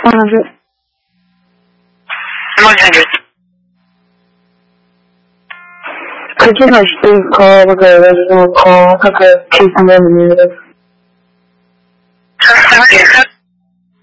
그렇게 다시 거가 해가지고 거 학교 기상하는 일.